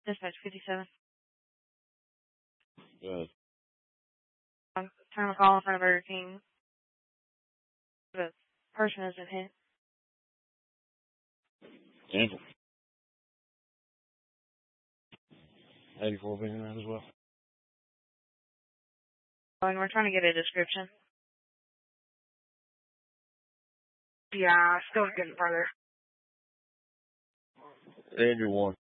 Dispatch 57. Good. Time to call in front of Burger King. The person has been hit. Cancel. 84 being around as well. And we're trying to get a description. Yeah, still getting further. Andrew 1.